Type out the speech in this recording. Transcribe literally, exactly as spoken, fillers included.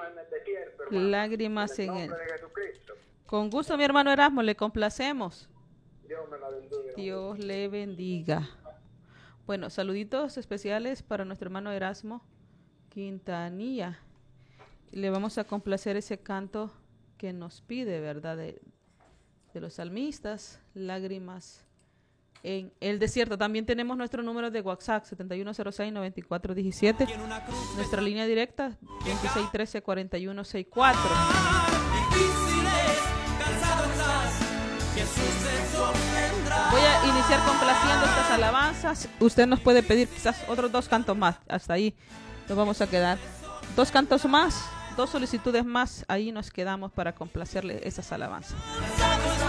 en el desierto, hermano. Lágrimas en en el nombre el... de Jesucristo. Con gusto, mi hermano Erasmo, le complacemos. Dios me la bendiga. Dios le bendiga. Bueno, saluditos especiales para nuestro hermano Erasmo Quintanilla. Le vamos a complacer ese canto que nos pide, ¿verdad? De, de los salmistas, Lágrimas en el desierto. También tenemos nuestro número de WhatsApp, siete uno cero seis, nueve cuatro uno siete. Nuestra línea directa, veintiséis trece, cuarenta y uno sesenta y cuatro. Voy a iniciar complaciendo estas alabanzas. Usted nos puede pedir quizás otros dos cantos más. Hasta ahí nos vamos a quedar. Dos cantos más, dos solicitudes más. Ahí nos quedamos para complacerle esas alabanzas.